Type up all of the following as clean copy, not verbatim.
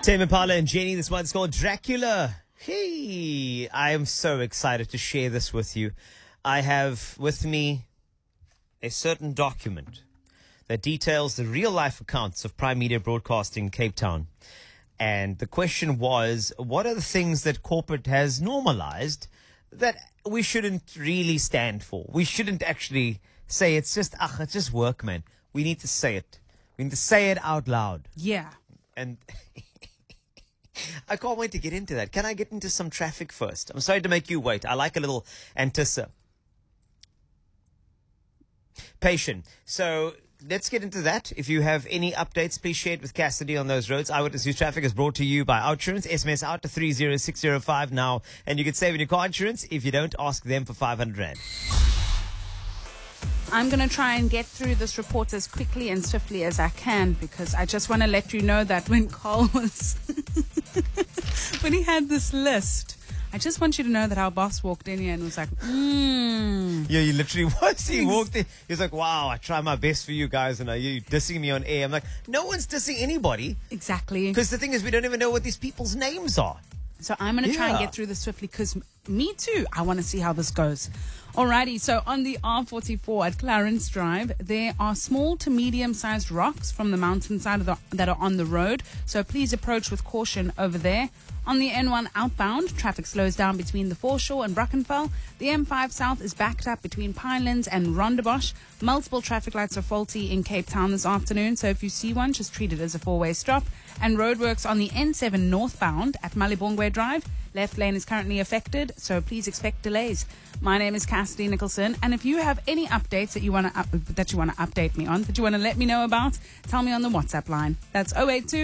Tame Impala and Jenny, this one's called Dracula. Hey, I am so excited to share this with you. I have with me a certain document that details the real-life accounts of Prime Media Broadcasting Cape Town. And the question was, what are the things that corporate has normalized that we shouldn't really stand for? We shouldn't actually say it's just work, man. We need to say it. We need to say it out loud. Yeah. And I can't wait to get into that. Can I get into some traffic first? I'm sorry to make you wait. I like a little anticipation. So let's get into that. If you have any updates, please share it with Cassidy on those roads. Eyewitness News Traffic is brought to you by OUTsurance. SMS out to 30605 now. And you can save on your car insurance if you don't ask them for 500 Rand. I'm going to try and get through this report as quickly and swiftly as I can, because I just want to let you know that when Carl was, when he had this list, I just want you to know that our boss walked in here and was like, Yeah, he literally was. He walked in. He was like, wow, I try my best for you guys, and are you dissing me on air? I'm like, no one's dissing anybody. Exactly. Because the thing is, we don't even know what these people's names are. So I'm going to try and get through this swiftly, because me too, I want to see how this goes. Alrighty, so on the R44 at Clarence Drive, there are small to medium-sized rocks from the mountainside that are on the road, so please approach with caution over there. On the N1 outbound, traffic slows down between the Foreshore and Brackenfell. The M5 South is backed up between Pinelands and Rondebosch. Multiple traffic lights are faulty in Cape Town this afternoon, so if you see one, just treat it as a four-way stop. And roadworks on the N7 northbound at Malibongwe Drive. Left lane is currently affected, so please expect delays. My name is Cassidy Nicholson, and if you have any updates that you want to update me on, that you want to let me know about, tell me on the WhatsApp line. That's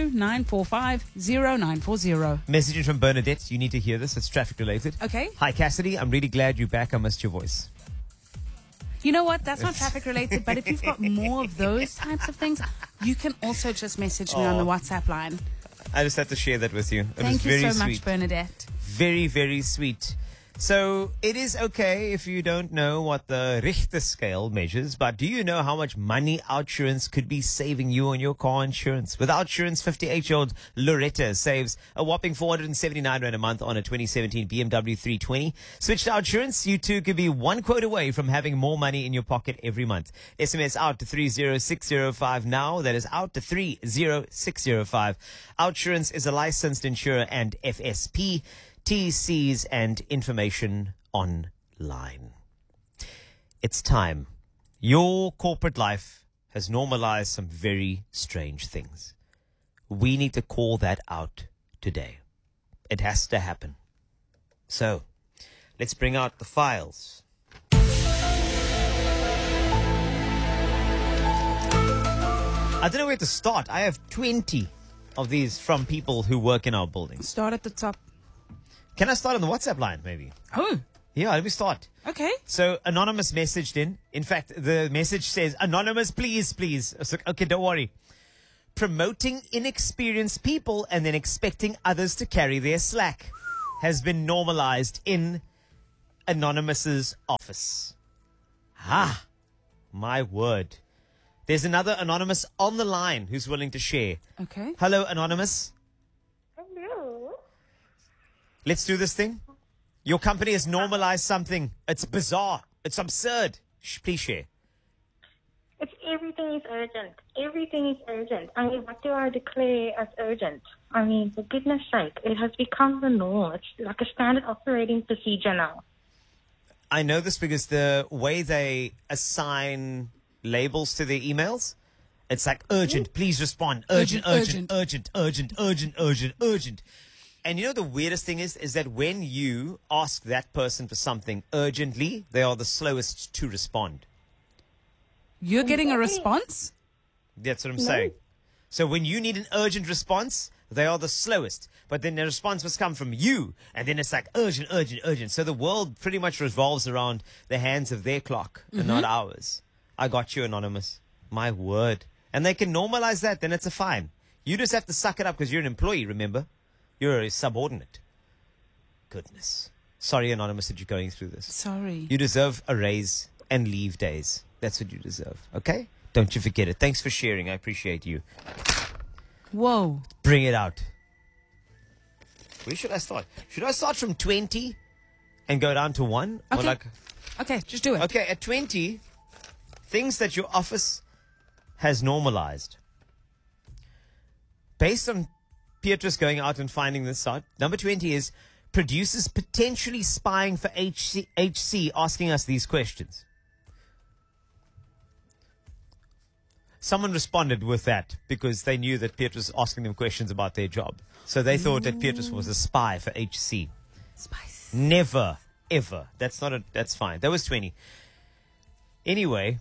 082-945-0940. Messaging from Bernadette. You need to hear this. It's traffic related. Okay. Hi, Cassidy. I'm really glad you're back. I missed your voice. You know what? That's not traffic related, but if you've got more of those types of things, you can also just message me on the WhatsApp line. I just had to share that with you. It was Thank you very so sweet. much, Bernadette. Very, very sweet. So it is okay if you don't know what the Richter scale measures, but do you know how much money OUTsurance could be saving you on your car insurance? With OUTsurance, 58-year-old Loretta saves a whopping 479 Rand a month on a 2017 BMW 320. Switch to OUTsurance. You too could be one quote away from having more money in your pocket every month. SMS out to 30605 now. That is out to 30605. OUTsurance is a licensed insurer and FSP. TCs and information online. It's time. Your corporate life has normalized some very strange things. We need to call that out today. It has to happen. So, let's bring out the files. I don't know where to start. I have 20 of these from people who work in our building. Start at the top. Can I start on the WhatsApp line, maybe? Oh, Yeah, let me start. okay. So, Anonymous messaged in. In fact, the message says, Anonymous, please, please. So, okay, don't worry. Promoting inexperienced people and then expecting others to carry their slack has been normalized in Anonymous's office. Ah, my word. There's another Anonymous on the line who's willing to share. Okay. Hello, Anonymous. Hello. Let's do this thing. Your company has normalized something. It's bizarre. It's absurd. Please share. Everything is urgent. Everything is urgent. I mean, what do I declare as urgent? I mean, for goodness sake, it has become the norm. It's like a standard operating procedure now. I know this because the way they assign labels to their emails, it's like urgent, please respond. Urgent, urgent, urgent, urgent, urgent, urgent, urgent. And you know the weirdest thing is that when you ask that person for something urgently, they are the slowest to respond. You're getting a response? That's what I'm saying. So when you need an urgent response, they are the slowest. But then the response must come from you. And then it's like urgent, urgent, urgent. So the world pretty much revolves around the hands of their clock and not ours. I got you, Anonymous. My word. And they can normalize that, then it's a fine. You just have to suck it up because you're an employee, remember? You're a subordinate. Goodness. Sorry, Anonymous, that you're going through this. Sorry. You deserve a raise and leave days. That's what you deserve. Okay? Don't you forget it. Thanks for sharing. I appreciate you. Whoa. Bring it out. Where should I start? Should I start from 20 and go down to 1? Or Okay. Okay, just do it. Okay, at 20, things that your office has normalized. Based on Beatrice going out and finding this out, number 20 is producers potentially spying for HC asking us these questions. Someone responded with that because they knew that Beatrice was asking them questions about their job. So they thought that Beatrice was a spy for HC. Spice. Never, ever. That's fine. That was 20. Anyway,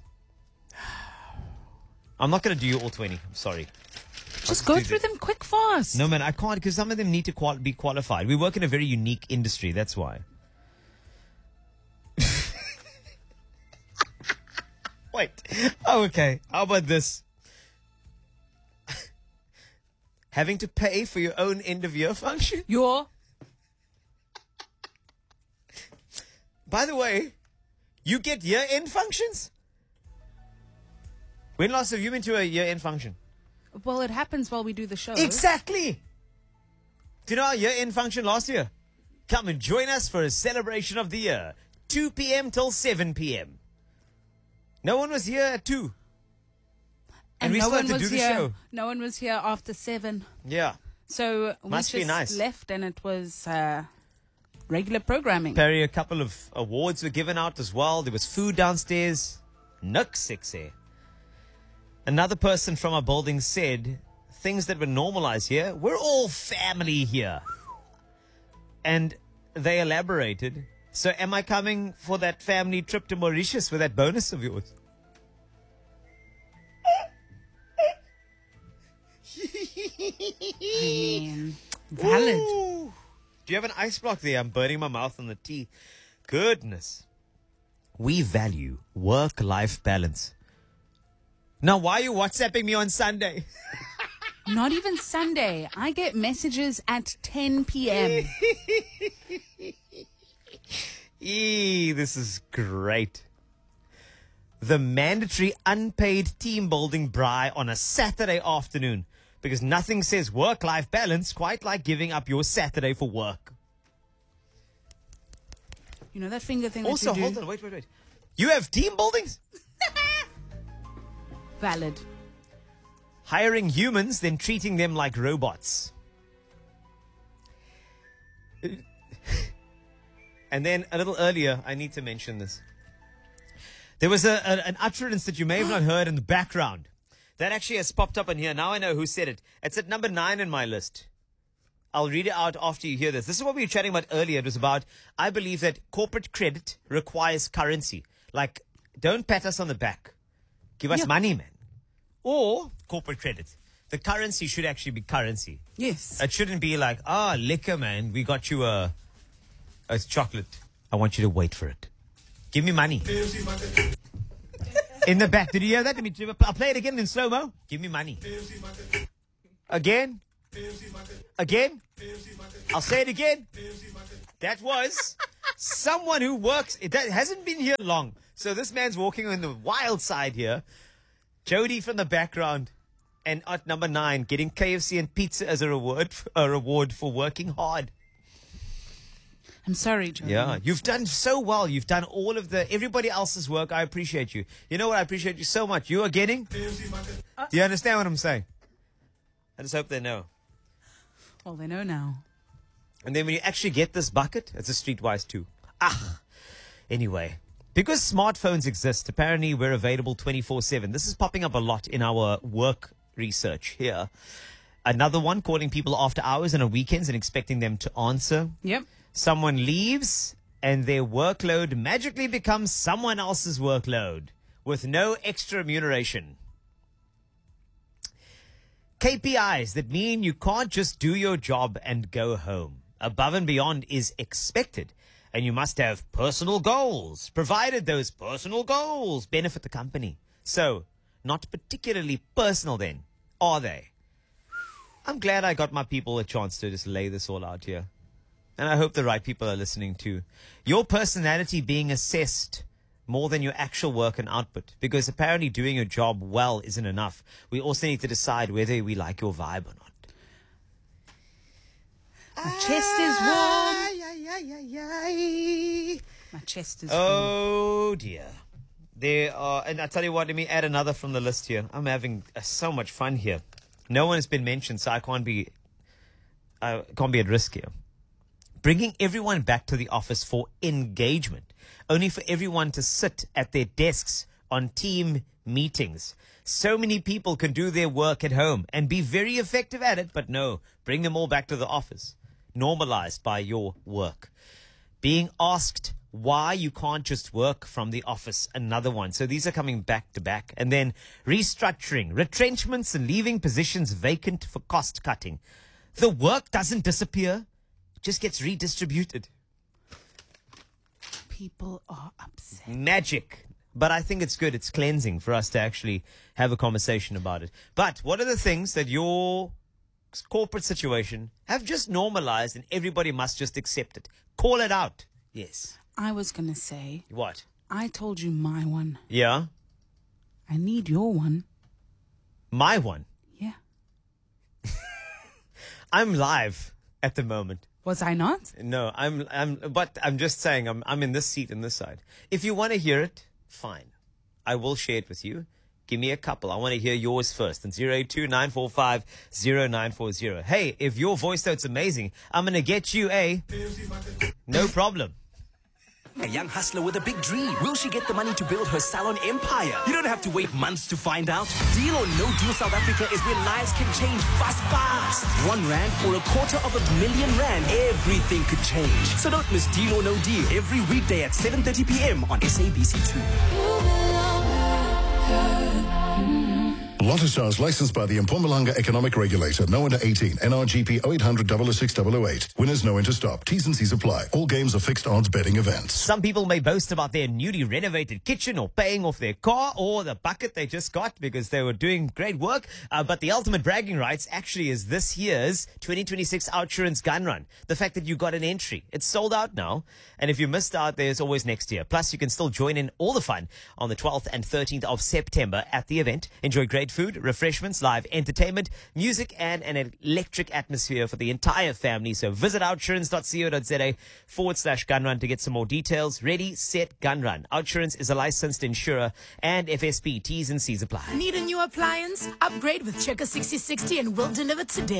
I'm not going to do you all 20. I'm sorry. Just go through them quick, fast. No, man, I can't because some of them need to be qualified. We work in a very unique industry. That's why. Wait. Oh, okay. How about this? Having to pay for your own end-of-year function? By the way, you get year-end functions? When last have you been to a year-end function? Well, it happens while we do the show. Exactly. Do you know our year-end function last year? Come and join us for a celebration of the year. 2 p.m. till 7 p.m. No one was here at 2. And we no still one had to was do the here. show. No one was here after 7. Yeah. So Must we be just nice. left and it was regular programming. Perry, a couple of awards were given out as well. There was food downstairs. Nuk sexy. Another person from our building said things that were normalized here. We're all family here. And they elaborated. So am I coming for that family trip to Mauritius with that bonus of yours? Valid. Ooh. Do you have an ice block there? I'm burning my mouth on the tea. Goodness. We value work-life balance. Now, why are you WhatsApping me on Sunday? Not even Sunday. I get messages at 10 p.m. This is great. The mandatory unpaid team building braai on a Saturday afternoon. Because nothing says work-life balance quite like giving up your Saturday for work. You know that finger thing Also, that you do? hold on, wait. You have team buildings? Valid. Hiring humans, then treating them like robots. And then a little earlier, I need to mention this. There was an utterance that you may have not heard in the background. That actually has popped up in here. Now I know who said it. It's at number 9 in my list. I'll read it out after you hear this. This is what we were chatting about earlier. It was about, I believe that corporate credit requires currency. Like, don't pat us on the back. Give us money, man. Or corporate credit. The currency should actually be currency. Yes. It shouldn't be like, liquor, man. We got you a chocolate. I want you to wait for it. Give me money. In the back. Did you hear that? I'll play it again in slow-mo. Give me money. Again. Again. I'll say it again. That was someone who works. That hasn't been here long. So this man's walking on the wild side here. Jody from the background. And at number 9, getting KFC and pizza as a reward for working hard. I'm sorry, Joe. Yeah, you've done so well. You've done all of everybody else's work. I appreciate you. You know what? I appreciate you so much. You are getting? Do you understand what I'm saying? I just hope they know. Well, they know now. And then when you actually get this bucket, it's a Streetwise 2. Anyway, because smartphones exist, apparently we're available 24/7. This is popping up a lot in our work research here. Another one, calling people after hours and on weekends and expecting them to answer. Yep. Someone leaves and their workload magically becomes someone else's workload with no extra remuneration. KPIs that mean you can't just do your job and go home. Above and beyond is expected, and you must have personal goals, provided those personal goals benefit the company. So, not particularly personal then, are they? I'm glad I got my people a chance to just lay this all out here. And I hope the right people are listening too. Your personality being assessed more than your actual work and output. Because apparently doing your job well isn't enough. We also need to decide whether we like your vibe or not. My chest is warm. My chest is warm. Oh dear. There are, and I tell you what, let me add another from the list here. I'm having so much fun here. No one has been mentioned, so I can't be at risk here. Bringing everyone back to the office for engagement, only for everyone to sit at their desks on team meetings. So many people can do their work at home and be very effective at it, but no, bring them all back to the office. Normalized by your work. Being asked why you can't just work from the office, another one. So these are coming back to back. And then restructuring, retrenchments and leaving positions vacant for cost cutting. The work doesn't disappear, it just gets redistributed. People are upset. Magic. But I think it's good. It's cleansing for us to actually have a conversation about it. But what are the things that your corporate situation have just normalized and everybody must just accept it? Call it out. Yes. I was going to say, What? I told you my one. Yeah? I need your one. My one. Yeah. I'm live at the moment. Was I not? No, but I'm just saying I'm in this seat on this side. If you want to hear it, fine. I will share it with you. Give me a couple. I want to hear yours first. And 082-945-0940. Hey, if your voice note's amazing, I'm going to get you a... No problem. A young hustler with a big dream. Will she get the money to build her salon empire? You don't have to wait months to find out. Deal or No Deal South Africa is where lives can change fast. 1 rand or R250,000, everything could change. So don't miss Deal or No Deal every weekday at 7:30 p.m. on SABC2. Lotto Stars licensed by the Mpumalanga Economic Regulator. No under 18. NRGP 0800 006 008. Winners know when to stop. T's and C's apply. All games are fixed odds betting events. Some people may boast about their newly renovated kitchen or paying off their car or the bucket they just got because they were doing great work. But the ultimate bragging rights actually is this year's 2026 Outsurance Gun Run. The fact that you got an entry. It's sold out now. And if you missed out, there's always next year. Plus, you can still join in all the fun on the 12th and 13th of September at the event. Enjoy great food, refreshments, live entertainment, music, and an electric atmosphere for the entire family. So visit outsurance.co.za/gunrun to get some more details. Ready, set, gun run. Outsurance is a licensed insurer and FSP. T's and C's apply. Need a new appliance? Upgrade with Checker 6060 and we'll deliver today.